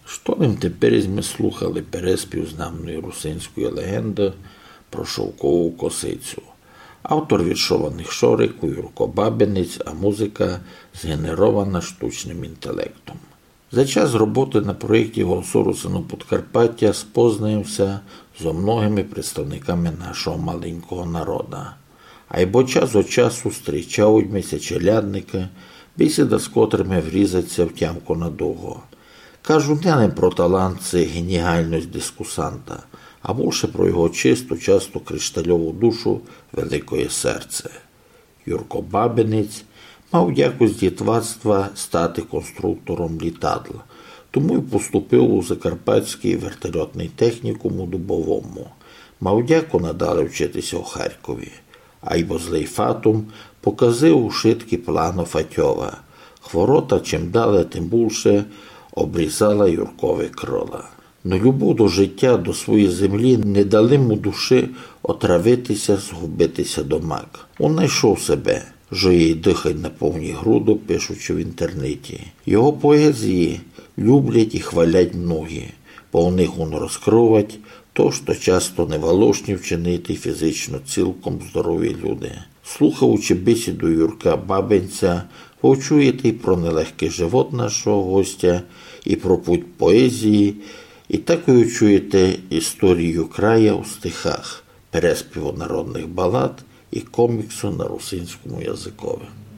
Штолем тепер ми слухали переспів знамної русинської легенди про шовкову косицю. Автор віршованих Шорику Юрко Бабинець, а музика згенерована штучним інтелектом. За час роботи на проєкті «Голосу Русину Подкарпаття» спознаємося з многими представниками нашого маленького народа. А й бо час від часу зустрічають челядники, бесіда з котрими врізаться в тямку надовго. Кажуть не про талант це геніальність дискусанта, а більше про його чисту, часто криштальову душу, великое серце. Юрко Бабинець мав дяку з дітвацтва стати конструктором літадла, тому й поступив у Закарпатський вертольотний технікум у Дубовому. Мав дяку надалі вчитися у Харкові, а й бо злий фатум показив ушитки плану Фатьова. Хворота чим далі, тим більше обрізала Юркові крила. Но любов до життя, до своєї землі не дали му душі отравитися, згубитися до мак. Он знайшов себе, жиє й дихає на повні груди, пишучи в інтернеті. Його поезії люблять і хвалять многі, бо у них он розкривать то, що часто неволошні вчинити фізично цілком здорові люди. Слухаючи бесіду Юрка Бабинця, ви чуєте і про нелегкий живот нашого гостя, і про путь поезії, і такою чуєте історію края у стихах, переспіву народних балад і коміксу на русинському язикові.